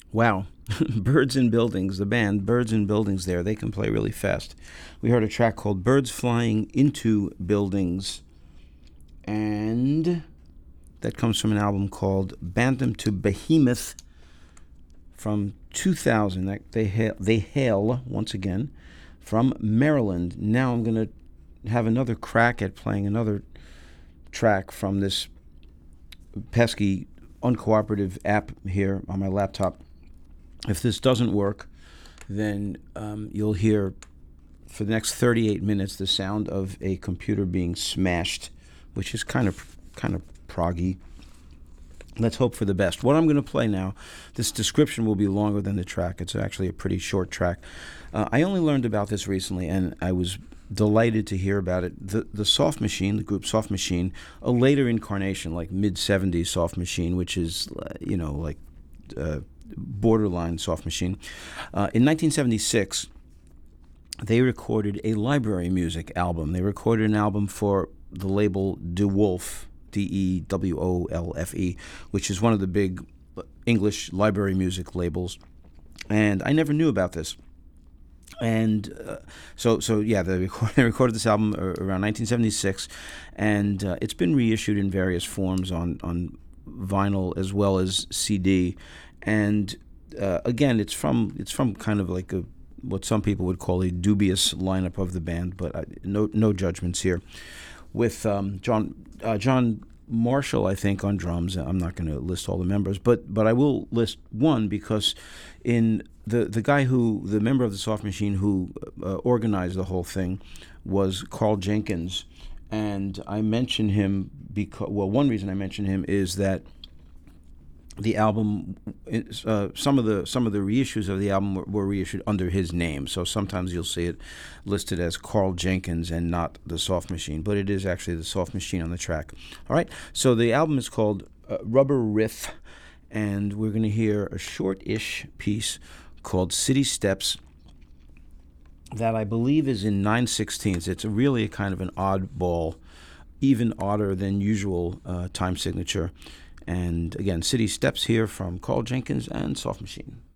Wow. Birds in Buildings, the band Birds in Buildings there, they can play really fast. We heard a track called Birds Flying into Buildings, and that comes from an album called Bantam to Behemoth from 2000. They hail, once again, from Maryland. Now I'm going to have another crack at playing another track from this pesky uncooperative app here on my laptop. If this doesn't work, then you'll hear for the next 38 minutes the sound of a computer being smashed, which is kind of proggy. Let's hope for the best. What I'm going to play now, this description will be longer than the track. It's actually a pretty short track. I only learned about this recently, and I was delighted to hear about it. The Soft Machine, the group Soft Machine, a later incarnation, like mid-70s Soft Machine, which is, like borderline Soft Machine. In 1976, they recorded a library music album. They recorded an album for the label DeWolf, DEWOLFE, which is one of the big English library music labels. And I never knew about this. And so they recorded this album around 1976, and it's been reissued in various forms on vinyl as well as CD. And again, it's from kind of like what some people would call a dubious lineup of the band, but no judgments here. With John Marshall, I think, on drums. I'm not going to list all the members, but I will list one, because in the member of the Soft Machine who organized the whole thing was Carl Jenkins, and I mention him because, well, one reason I mention him is that the album, some of the reissues of the album were reissued under his name. So sometimes you'll see it listed as Carl Jenkins and not the Soft Machine, but it is actually the Soft Machine on the track. All right, so the album is called Rubber Riff, and we're going to hear a short-ish piece called City Steps that I believe is in 9/16. It's really a kind of an oddball, even odder than usual time signature. And again, City Steps here from Carl Jenkins and Soft Machine.